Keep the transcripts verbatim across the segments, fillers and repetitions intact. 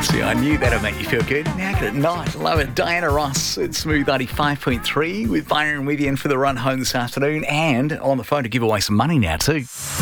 See, I knew that'd make you feel good. Now good night. Love it. Diana Ross at Smooth ninety-five point three with Byron with you in for the run home this afternoon, and on the phone to give away some money now too.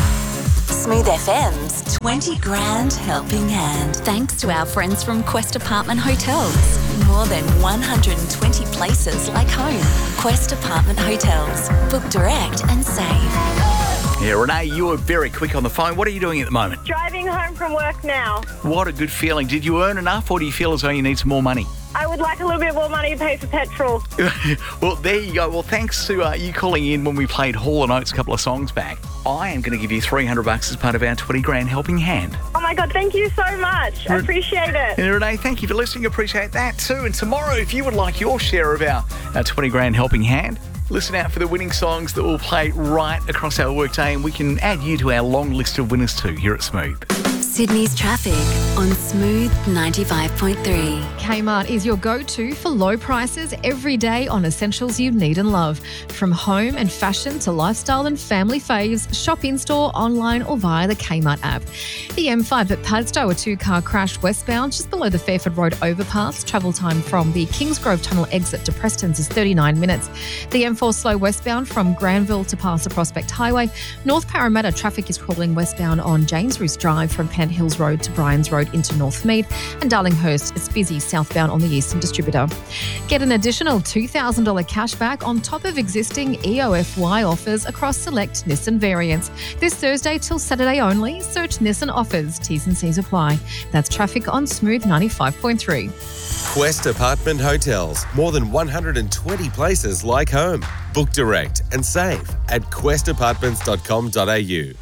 Smooth F M's twenty grand helping hand. Thanks to our friends from Quest Apartment Hotels. More than one hundred twenty places like home. Quest Apartment Hotels. Book direct and save. Yeah, Renee, you were very quick on the phone. What are you doing at the moment? Driving home from work now. What a good feeling. Did you earn enough, or do you feel as though you need some more money? I would like a little bit more money to pay for petrol. Well, there you go. Well, thanks to uh, you calling in when we played Hall and Oates a couple of songs back. I am going to give you three hundred bucks as part of our twenty grand helping hand. Oh my God, thank you so much. I appreciate it. And Renee, thank you for listening. Appreciate that too. And tomorrow, if you would like your share of our, our twenty grand helping hand, listen out for the winning songs that will play right across our workday, and we can add you to our long list of winners too here at Smooth. Sydney's traffic on Smooth ninety-five point three. Kmart is your go-to for low prices every day on essentials you need and love. From home and fashion to lifestyle and family faves, shop in-store, online or via the Kmart app. The M five at Padstow, a two-car crash westbound just below the Fairford Road overpass. Travel time from the Kingsgrove Tunnel exit to Preston's is thirty-nine minutes. The M four slow westbound from Granville to past the Prospect Highway. North Parramatta traffic is crawling westbound on James Roos Drive from Penn Hills Road to Bryans Road into Northmead, and Darlinghurst is busy southbound on the Eastern Distributor. Get an additional two thousand dollars cash back on top of existing E O F Y offers across select Nissan variants. This Thursday till Saturday only. Search Nissan offers. T's and C's apply. That's traffic on Smooth ninety-five point three. Quest Apartment Hotels. More than one hundred twenty places like home. Book direct and save at quest apartments dot com dot a u.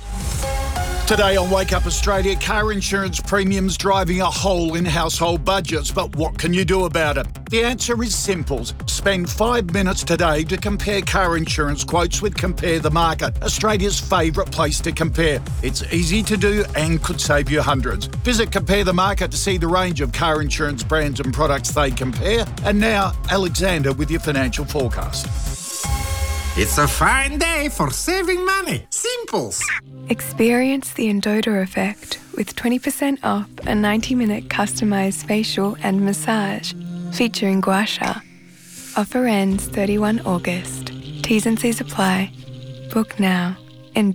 Today on Wake Up Australia, car insurance premiums driving a hole in household budgets. But what can you do about it? The answer is simple. Spend five minutes today to compare car insurance quotes with Compare the Market, Australia's favourite place to compare. It's easy to do and could save you hundreds. Visit Compare the Market to see the range of car insurance brands and products they compare. And now, Alexander with your financial forecast. It's a fine day for saving money. Simples. Experience the Endota effect with twenty percent off a ninety minute customised facial and massage featuring gua sha. Offer ends thirty-first of August. T's and C's apply. Book now.